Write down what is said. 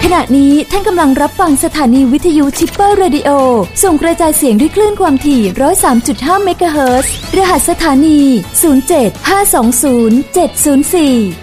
ขณะนี้ท่านกำลังรับฟังสถานีวิทยุชิปเปอร์เรดิโอส่งกระจายเสียงด้วยคลื่นความถี่ 103.5 เมกะเฮิรตซ์รหัสสถานี 075207004